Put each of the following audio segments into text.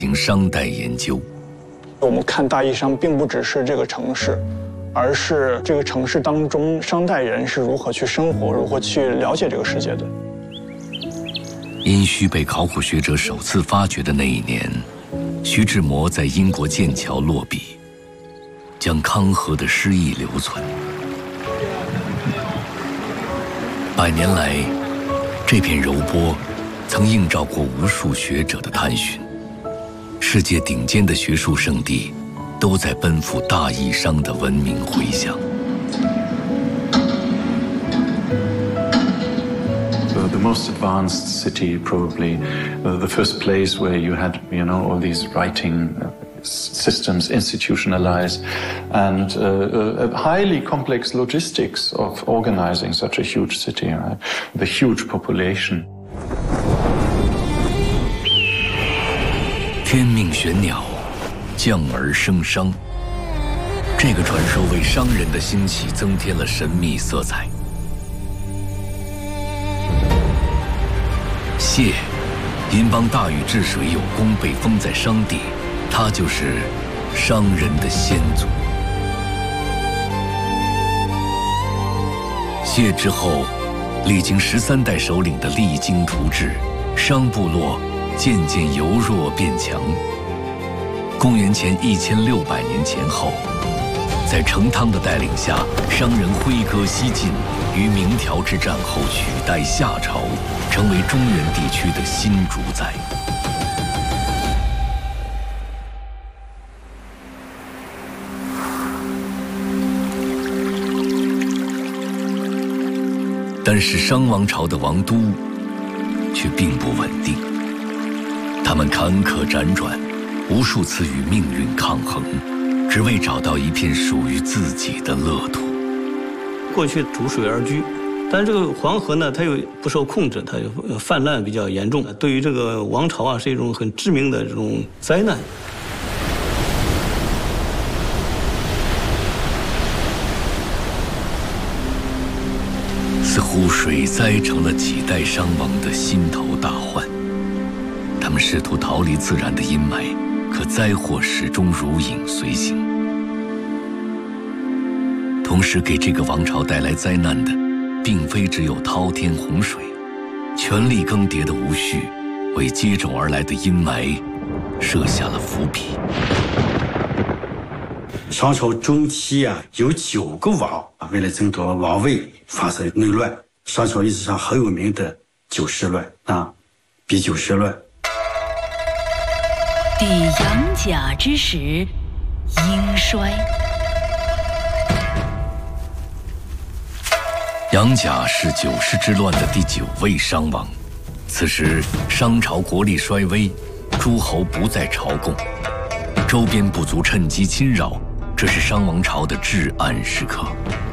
行商代研究。 我们看大义山，并不只是这个城市，而是这个城市当中商代人是如何去生活，如何去了解这个世界的。 殷墟被考古学者首次发掘的那一年，徐志摩在英国剑桥落笔，将康和的诗意留存。100年来，这片柔波曾映照过无数学者的探寻，世界顶尖的学术圣地都在奔赴大义商的文明回响。 The most advanced city, probably the first place where you had, all these writing systems institutionalized, and highly complex logistics of organizing such a huge city, right? The huge population. 天命玄鸟，降而生商。这个传说为商人的兴起增添了神秘色彩。谢，因帮大禹治水有功，被封在商地，他就是商人的先祖。谢之后，历经13代首领的励精图治，商部落渐渐由弱变强。公元前1600年前后，在成汤的带领下，商人挥戈西进，于明条之战后取代夏朝，成为中原地区的新主宰。但是商王朝的王都却并不稳定，他们坎坷辗转，无数次与命运抗衡，只为找到一片属于自己的乐土。 过去逐水而居，但是这个黄河呢，它又不受控制，它又泛滥比较严重，对于这个王朝啊，是一种很致命的这种灾难。 似乎水灾成了几代商王的心头大患，他们试图逃离自然的阴霾，可灾祸始终如影随形。同时给这个王朝带来灾难的，并非只有滔天洪水，权力更迭的无序，为接踵而来的阴霾设下了伏笔。 商朝中期啊，有9个王啊，为了争夺王位发生内乱。商朝历史上很有名的九世乱啊，比九世乱。 抵杨甲之时，殷衰。 杨甲是9世之乱的第9位商王，此时商朝国力衰微，诸侯不再朝贡，周边部族趁机侵扰。这是商王朝的至暗时刻，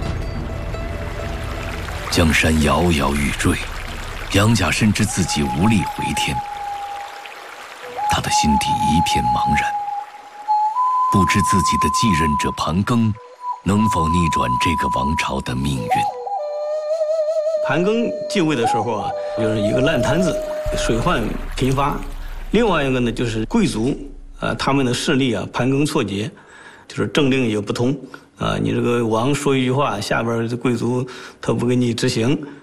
江山摇摇欲坠，杨甲深知自己无力回天，他的心底一片茫然，不知自己的继任者盘庚能否逆转这个王朝的命运。 盘庚继位的时候啊，就是一个烂摊子，水患频发；另外一个呢，就是贵族他们的势力啊，盘庚错节。就是政令也不通啊，你这个王说一句话，下边的贵族他不给你执行，